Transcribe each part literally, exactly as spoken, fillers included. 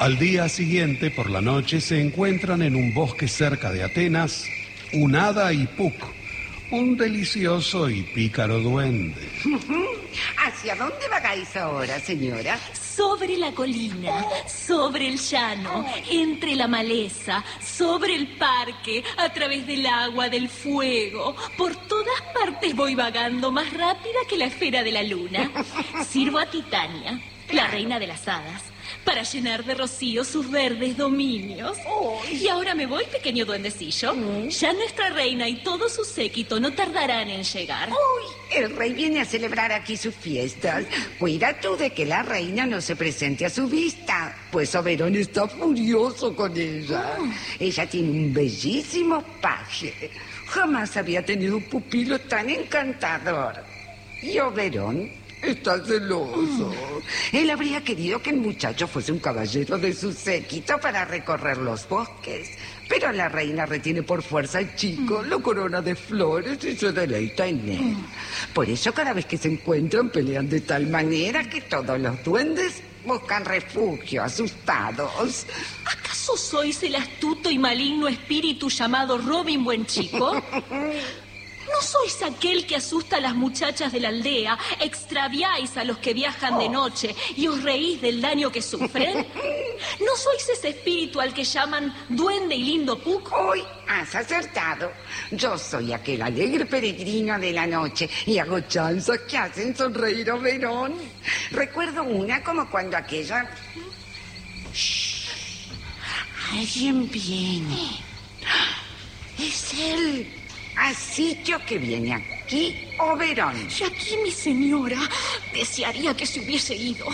Al día siguiente, por la noche, se encuentran en un bosque cerca de Atenas un hada y Puck, un delicioso y pícaro duende. ¿Hacia dónde vagáis ahora, señora? Sobre la colina, sobre el llano, entre la maleza, sobre el parque, a través del agua, del fuego. Por todas partes voy vagando más rápida que la esfera de la luna. Sirvo a Titania, la reina de las hadas, para llenar de rocío sus verdes dominios. Y ahora me voy, pequeño duendecillo. Ya nuestra reina y todo su séquito no tardarán en llegar. Uy, el rey viene a celebrar aquí sus fiestas. Cuida tú de que la reina no se presente a su vista, pues Oberón está furioso con ella. Oh. Ella tiene un bellísimo paje. Jamás había tenido un pupilo tan encantador. Y Oberón está celoso. Él habría querido que el muchacho fuese un caballero de su séquito para recorrer los bosques. Pero la reina retiene por fuerza al chico, lo corona de flores y se deleita en él. Por eso cada vez que se encuentran pelean de tal manera que todos los duendes buscan refugio, asustados. ¿Acaso sois el astuto y maligno espíritu llamado Robin Buenchico? ¿No sois aquel que asusta a las muchachas de la aldea, extraviáis a los que viajan de noche y os reís del daño que sufren? ¿No sois ese espíritu al que llaman duende y lindo Puck? Hoy has acertado. Yo soy aquel alegre peregrino de la noche y hago chanzas que hacen sonreír a Oberón. Recuerdo una como cuando aquella... Shh. Alguien viene. Es él. Así yo que viene aquí, Oberón. Y aquí mi señora desearía que se hubiese ido.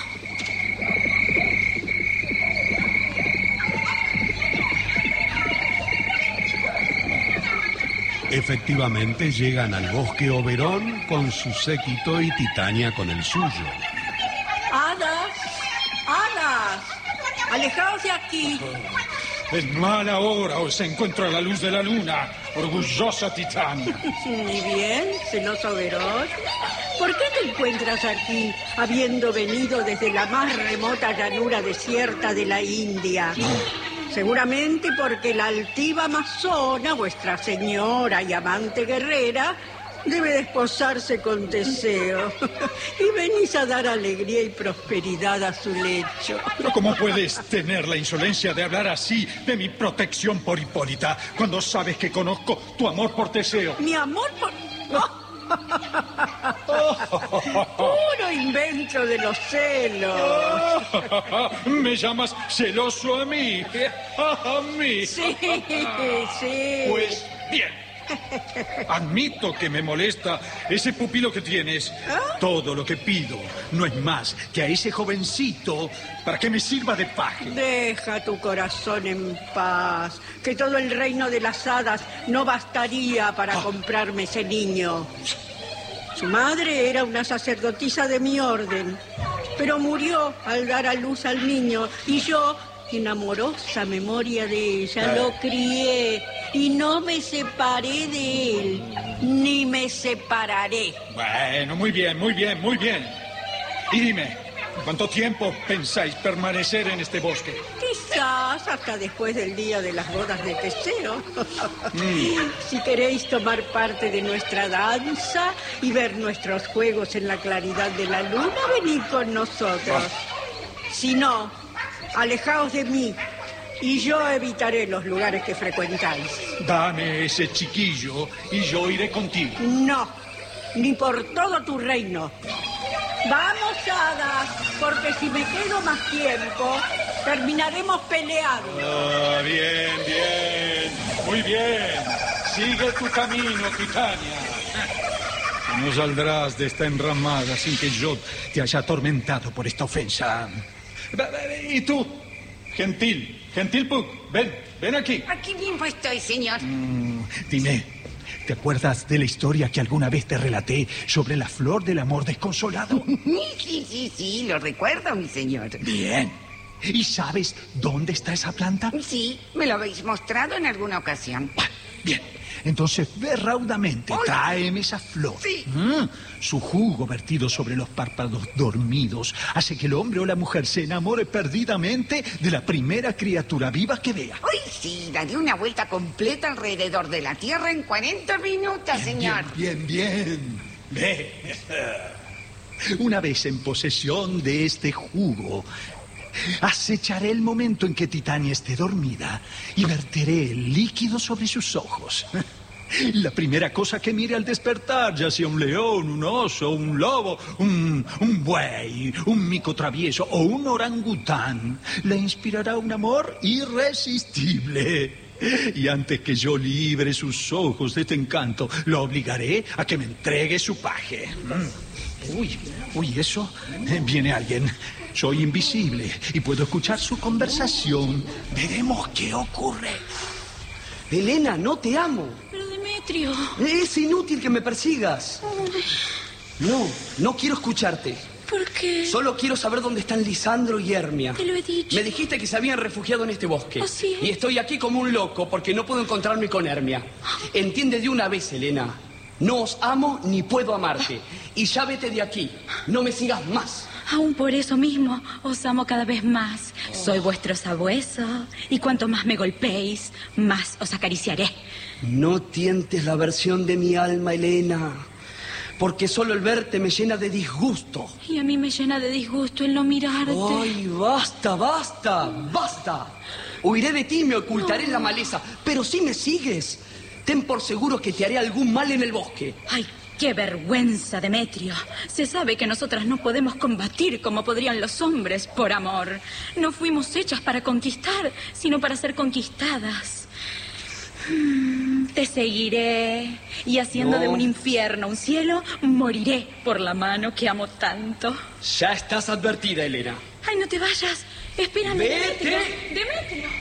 Efectivamente, llegan al bosque Oberón con su séquito y Titania con el suyo. ¡Hadas! ¡Hadas! ¡Alejaos de aquí! En mala hora os encuentro a la luz de la luna, orgullosa Titania. Ni bien, celoso Oberón. ¿Por qué te encuentras aquí, habiendo venido desde la más remota llanura desierta de la India? Seguramente porque la altiva amazona, vuestra señora y amante guerrera, debe desposarse con Teseo. Y venís a dar alegría y prosperidad a su lecho. Pero ¿cómo puedes tener la insolencia de hablar así de mi protección por Hipólita, cuando sabes que conozco tu amor por Teseo? ¿Mi amor por...? Puro invento de los celos. ¿Me llamas celoso a mí? ¿A mí? Sí, sí. Pues bien. Admito que me molesta ese pupilo que tienes. ¿Ah? Todo lo que pido no es más que a ese jovencito para que me sirva de paje. Deja tu corazón en paz, que todo el reino de las hadas no bastaría para ah. comprarme ese niño. Su madre era una sacerdotisa de mi orden, pero murió al dar a luz al niño y yo, en amorosa memoria de ella, lo crié y no me separé de él, ni me separaré. Bueno, muy bien, muy bien, muy bien. Y dime, ¿cuánto tiempo pensáis permanecer en este bosque? Quizás hasta después del día de las bodas de Teseo. Mm. Si queréis tomar parte de nuestra danza y ver nuestros juegos en la claridad de la luna, venid con nosotros. Oh. Si no, alejaos de mí y yo evitaré los lugares que frecuentáis. Dame ese chiquillo y yo iré contigo. No, ni por todo tu reino. Vamos, hadas, porque si me quedo más tiempo, terminaremos peleando. Ah, bien, bien, muy bien. Sigue tu camino, Titania. No saldrás de esta enramada sin que yo te haya atormentado por esta ofensa. ¿Y tú? Gentil, gentil Puck, ven, ven aquí. Aquí mismo estoy, señor. Mm, dime, ¿te acuerdas de la historia que alguna vez te relaté sobre la flor del amor desconsolado? Sí, sí, sí, lo recuerdo, mi señor. Bien. ¿Y sabes dónde está esa planta? Sí, me lo habéis mostrado en alguna ocasión. Bien. Entonces, ve raudamente, tráeme esa flor. Sí. Mm, su jugo vertido sobre los párpados dormidos hace que el hombre o la mujer se enamore perdidamente de la primera criatura viva que vea. Uy, sí, daré una vuelta completa alrededor de la Tierra en cuarenta minutos, Bien, señor. Bien, bien, bien. Ve. Una vez en posesión de este jugo, acecharé el momento en que Titania esté dormida y verteré el líquido sobre sus ojos. La primera cosa que mire al despertar, ya sea un león, un oso, un lobo, un, un buey, un mico travieso o un orangután, le inspirará un amor irresistible. Y antes que yo libre sus ojos de este encanto, lo obligaré a que me entregue su paje. Uy, uy, eso, viene alguien. Soy invisible y puedo escuchar su conversación. Veremos qué ocurre. Elena, no te amo. Pero Demetrio... Es inútil que me persigas. No, no quiero escucharte. ¿Por qué? Solo quiero saber dónde están Lisandro y Hermia. Te lo he dicho. Me dijiste que se habían refugiado en este bosque. Así es. Y estoy aquí como un loco porque no puedo encontrarme con Hermia. Entiende de una vez, Elena. No os amo ni puedo amarte. Y ya vete de aquí. No me sigas más. Aún por eso mismo os amo cada vez más. Soy vuestro sabueso y cuanto más me golpeéis, más os acariciaré. No tientes la versión de mi alma, Elena, porque solo el verte me llena de disgusto. Y a mí me llena de disgusto el no mirarte. ¡Ay, basta, basta, basta! Huiré de ti y me ocultaré en la maleza, pero si me sigues, ten por seguro que te haré algún mal en el bosque. ¡Ay, qué vergüenza, Demetrio! Se sabe que nosotras no podemos combatir como podrían los hombres por amor. No fuimos hechas para conquistar, sino para ser conquistadas. Mm, te seguiré y haciendo No. de un infierno un cielo, moriré por la mano que amo tanto. Ya estás advertida, Elena. ¡Ay, no te vayas! ¡Espérame, ¡Vete! Demetrio! ¡Demetrio!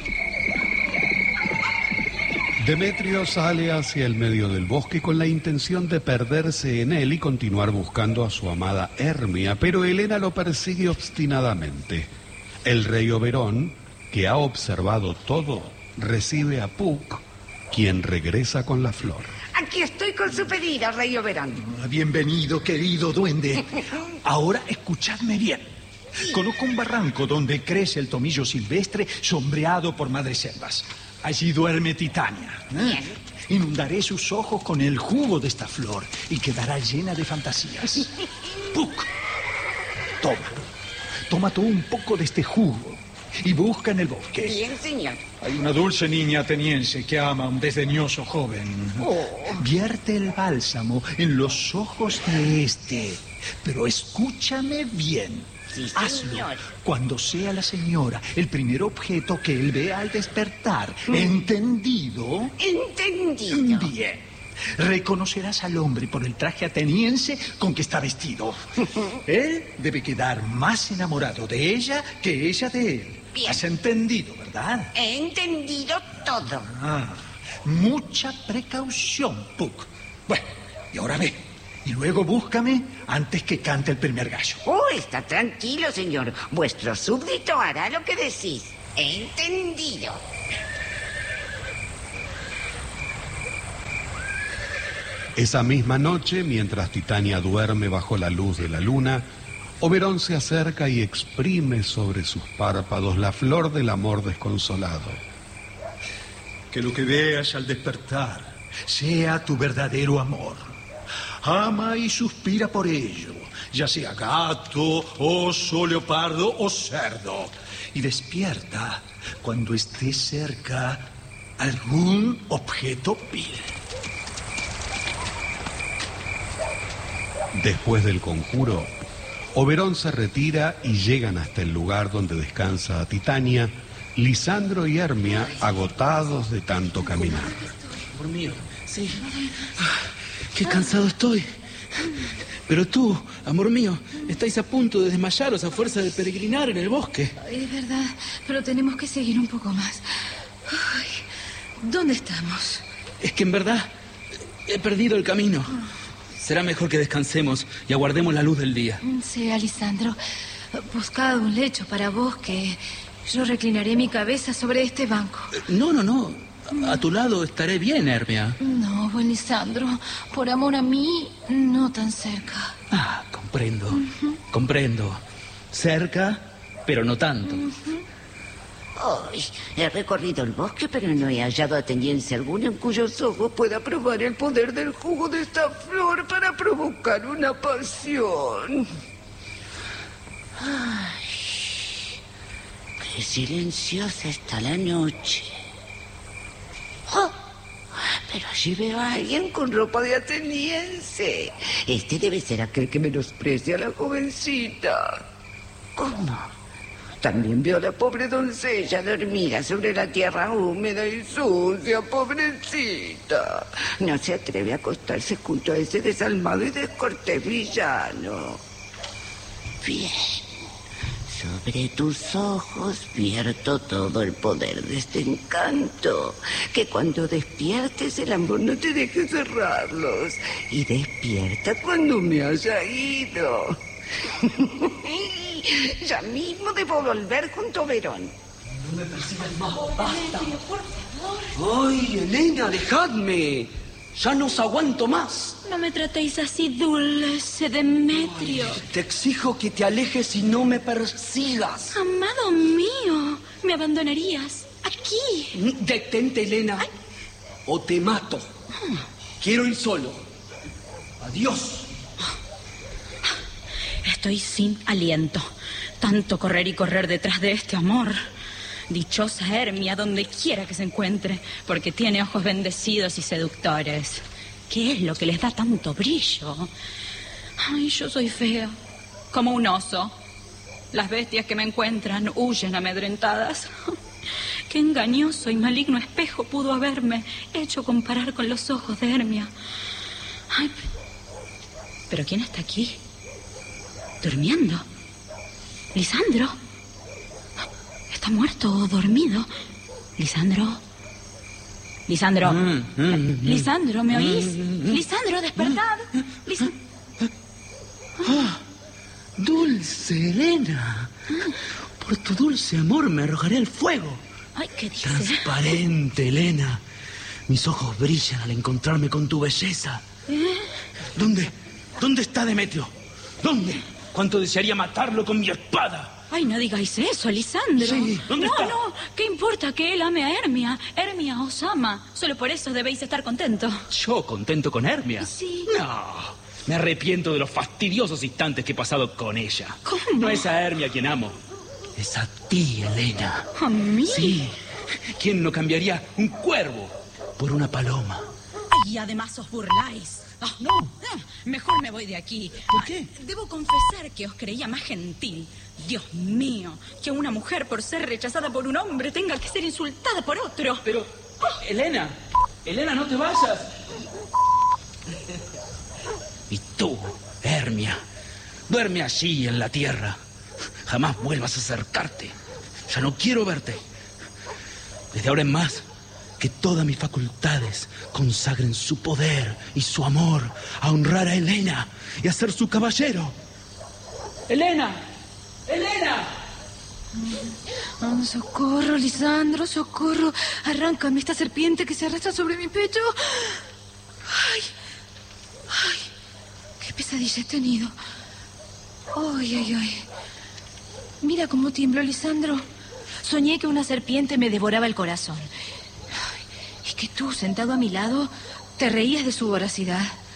Demetrio sale hacia el medio del bosque con la intención de perderse en él y continuar buscando a su amada Hermia, pero Helena lo persigue obstinadamente. El rey Oberón, que ha observado todo, recibe a Puck, quien regresa con la flor. Aquí estoy con su pedido, rey Oberón. Bienvenido, querido duende. Ahora escuchadme bien. Conozco un barranco donde crece el tomillo silvestre sombreado por madreselvas. Allí duerme Titania. ¿eh? Bien. Inundaré sus ojos con el jugo de esta flor y quedará llena de fantasías. Puck, toma. Toma tú un poco de este jugo y busca en el bosque. Bien, señor. Hay una dulce niña ateniense que ama a un desdeñoso joven. Vierte el bálsamo en los ojos de este. Pero escúchame bien. Sí, Hazlo señor. cuando sea la señora el primer objeto que él vea al despertar. ¿Entendido? Entendido. Bien. Reconocerás al hombre por el traje ateniense con que está vestido. Él debe quedar más enamorado de ella que ella de él. Bien. ¿Has entendido, verdad? He entendido todo. Ah, mucha precaución, Puck. Bueno, y ahora ve. Y luego búscame antes que cante el primer gallo. Oh, está tranquilo, señor. Vuestro súbdito hará lo que decís. He entendido. Esa misma noche, mientras Titania duerme bajo la luz de la luna, Oberón se acerca y exprime sobre sus párpados la flor del amor desconsolado. Que lo que veas al despertar sea tu verdadero amor. Ama y suspira por ello, ya sea gato, oso, leopardo o cerdo. Y despierta cuando esté cerca algún objeto vil. Después del conjuro, Oberón se retira y llegan hasta el lugar donde descansa Titania, Lisandro y Hermia, agotados de tanto caminar. Amor mío, sí. Ah, qué cansado estoy. Pero tú, amor mío, estáis a punto de desmayaros a fuerza de peregrinar en el bosque. Es verdad, pero tenemos que seguir un poco más. Ay, ¿dónde estamos? Es que en verdad he perdido el camino. Será mejor que descansemos y aguardemos la luz del día. Sí, Alisandro. Buscad un lecho para vos que yo reclinaré mi cabeza sobre este banco. No, no, no. A tu lado estaré bien, Hermia. No, buen Lisandro. Por amor a mí, no tan cerca. Ah, comprendo. Uh-huh. Comprendo. Cerca, pero no tanto. Uh-huh. Ay, he recorrido el bosque, pero no he hallado ateniense alguno en cuyos ojos pueda probar el poder del jugo de esta flor para provocar una pasión. Ay, qué silenciosa está la noche. Oh, pero allí veo a alguien con ropa de ateniense. Este debe ser aquel que menosprecia a la jovencita. ¿Cómo? También veo a la pobre doncella dormida sobre la tierra húmeda y sucia, pobrecita. No se atreve a acostarse junto a ese desalmado y descortés villano. Bien, sobre tus ojos vierto todo el poder de este encanto. Que cuando despiertes el amor no te deje cerrarlos. Y despierta cuando me haya ido. Ya mismo debo volver junto a Verón. No me persigas más, basta. Ay, Elena, dejadme. Ya no os aguanto más. No me tratéis así, dulce Demetrio. Ay, te exijo que te alejes y no me persigas. Amado mío, me abandonarías aquí. Detente, Elena. Ay. O te mato. Quiero ir solo. Adiós. Estoy sin aliento. Tanto correr y correr detrás de este amor. Dichosa Hermia, donde quiera que se encuentre, porque tiene ojos bendecidos y seductores. ¿Qué es lo que les da tanto brillo? Ay, yo soy fea, como un oso. Las bestias que me encuentran huyen amedrentadas. Qué engañoso y maligno espejo pudo haberme hecho comparar con los ojos de Hermia. Ay, ¿pero quién está aquí? ¿Durmiendo? ¿Lisandro? ¿Está muerto o dormido? ¿Lisandro? ¿Lisandro? Mm, mm, mm, ¿Lisandro, me oís? Mm, ¿Lisandro, despertad? Lis... Oh, dulce Elena. Por tu dulce amor me arrojaré al fuego. Ay, ¿qué dices? Transparente, Elena. Mis ojos brillan al encontrarme con tu belleza. ¿Eh? ¿Dónde? ¿Dónde está Demetrio? ¿Dónde? ¿Cuánto desearía matarlo con mi espada? Ay, no digáis eso, Lisandro. Sí, ¿dónde no, está? No, no, ¿qué importa que él ame a Hermia? Hermia os ama. Solo por eso debéis estar contentos. ¿Yo contento con Hermia? Sí. No, me arrepiento de los fastidiosos instantes que he pasado con ella. ¿Cómo? No es a Hermia quien amo. Es a ti, Elena. ¿A mí? Sí. ¿Quién no cambiaría un cuervo por una paloma? Y además os burláis. Oh, no, mejor me voy de aquí. ¿Por qué? Debo confesar que os creía más gentil. Dios mío, que una mujer por ser rechazada por un hombre tenga que ser insultada por otro. Pero, Elena, Elena, no te vayas. Y tú, Hermia, duerme allí en la tierra. Jamás vuelvas a acercarte. Ya no quiero verte. Desde ahora en más, que todas mis facultades consagren su poder y su amor a honrar a Elena y a ser su caballero. ¡Elena! ¡Elena! Oh, socorro, Lisandro, socorro. Arráncame esta serpiente que se arrastra sobre mi pecho. Ay, ay, qué pesadilla he tenido. Ay, ay, ay. Mira cómo tiemblo, Lisandro. Soñé que una serpiente me devoraba el corazón. Y que tú, sentado a mi lado, te reías de su voracidad.